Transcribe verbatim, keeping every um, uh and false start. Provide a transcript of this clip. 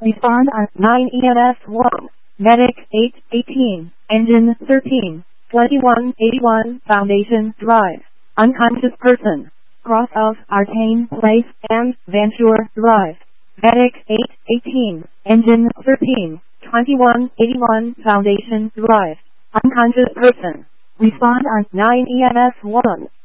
Respond on nine E M S one. Medic eight eighteen. Engine thirteen. twenty-one eighty-one. Foundation Drive. Unconscious person. Cross of Artane Place and Vansure Drive. Medic eight eighteen. Engine thirteen. twenty-one eighty-one. Foundation Drive. Unconscious person. Respond on nine E M S one.